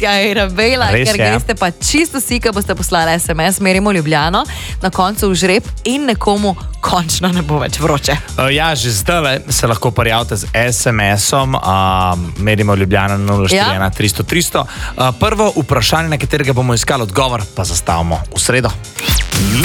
Katja in Bela, Res ker je. greste pa čisto vsi, ki boste poslali SMS, merimo Ljubljano, na koncu v žreb in nekomu končno ne bo več vroče. Ja, že zdaj se lahko prijavite z SMS-om, merimo Ljubljana 041 300 300. Prvo vprašanje, na katerega bomo iskali odgovor, pa zastavimo v sredo.